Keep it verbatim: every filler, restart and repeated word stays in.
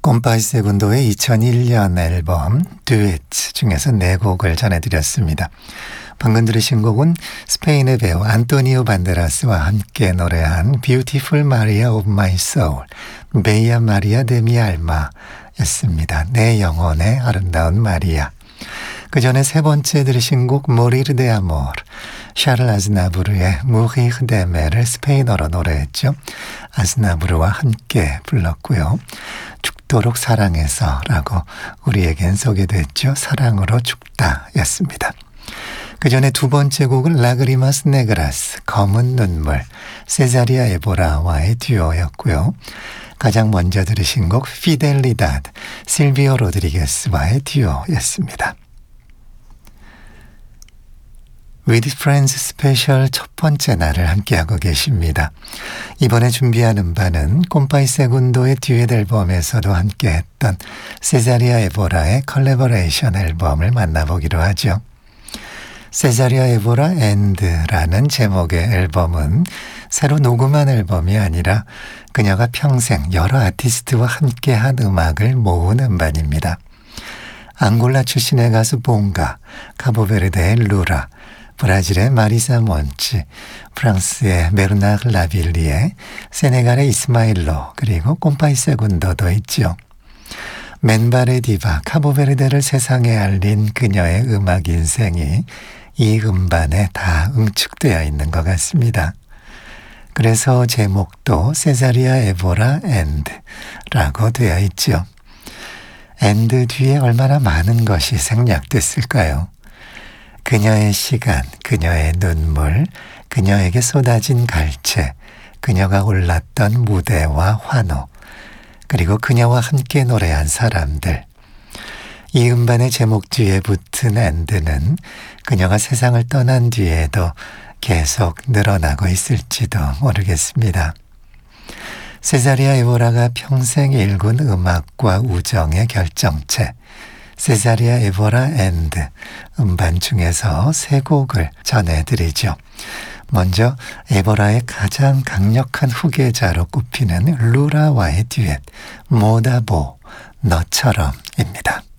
꼼파이 세군도의 이천일 년 앨범 듀엣 중에서 네 곡을 전해드렸습니다. 방금 들으신 곡은 스페인의 배우 안토니오 반데라스와 함께 노래한 Beautiful Maria of My Soul, 베이아 마리아 데 미 알마 였습니다. 내 영혼의 아름다운 마리아. 그 전에 세 번째 들으신 곡 모리르 데 아모르, 샤를 아즈나부르의 무히르 데 메를 스페인어로 노래했죠. 아즈나부르와 함께 불렀고요. 죽도록 사랑해서 라고 우리에겐 소개됐죠. 사랑으로 죽다 였습니다. 그 전에 두 번째 곡은 라그리마스 네그라스, 검은 눈물, 세자리아 에보라와의 듀오였고요. 가장 먼저 들으신 곡 피델리다드, 실비오 로드리게스와의 듀오였습니다. With Friends 스페셜 첫 번째 날을 함께하고 계십니다. 이번에 준비하는 바는 꼼파이 세군도의 듀엣 앨범에서도 함께했던 세자리아 에보라의 컬래버레이션 앨범을 만나보기로 하죠. 세자리아 에보라 앤드라는 제목의 앨범은 새로 녹음한 앨범이 아니라 그녀가 평생 여러 아티스트와 함께한 음악을 모은 음반입니다. 앙골라 출신의 가수 봉가, 카보베르데의 루라, 브라질의 마리사 몬치, 프랑스의 베르나르 라빌리에, 세네갈의 이스마일로, 그리고 꼼파이 세군도도 있죠. 맨발의 디바, 카보베르데를 세상에 알린 그녀의 음악 인생이 이 음반에 다 응축되어 있는 것 같습니다. 그래서 제목도 세자리아 에보라 앤드라고 되어 있죠. 앤드 뒤에 얼마나 많은 것이 생략됐을까요? 그녀의 시간, 그녀의 눈물, 그녀에게 쏟아진 갈채, 그녀가 올랐던 무대와 환호, 그리고 그녀와 함께 노래한 사람들. 이 음반의 제목 뒤에 붙은 앤드는 그녀가 세상을 떠난 뒤에도 계속 늘어나고 있을지도 모르겠습니다. 세자리아 에보라가 평생 일군 음악과 우정의 결정체, 세자리아 에보라 앤드 음반 중에서 세 곡을 전해드리죠. 먼저 에보라의 가장 강력한 후계자로 꼽히는 루라와의 듀엣 모다보 너처럼입니다.